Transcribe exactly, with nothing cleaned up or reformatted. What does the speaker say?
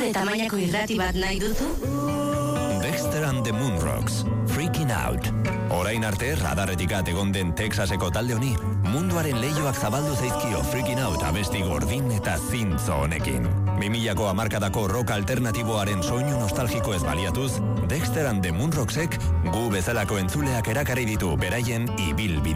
Gure tamainako irrati bat nahi duzu? Dexter and the Moonrocks, Freaking Out. Orain arte, radarretik at egon den Texaseko talde honi, munduaren leioak zabaldu zaizkio Freaking Out abesti gordin eta zintzo honekin. Bimilako hamarkadako rock alternatiboaren soinu nostalgiko ez baliatuz, Dexter and the Moonrocksek gu bezalako entzuleak erakarri ditu beraien ibilbide.